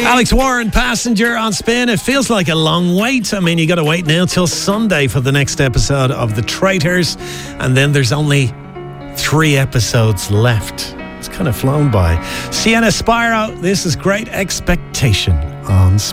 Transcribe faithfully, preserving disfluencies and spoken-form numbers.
Alex Warren, Passenger on Spin. It feels like a long wait. I mean, you got to wait now till Sunday for the next episode of The Traitors, and then there's only three episodes left. It's kind of flown by. Sienna Spyro, this is Great Expectation on Spin.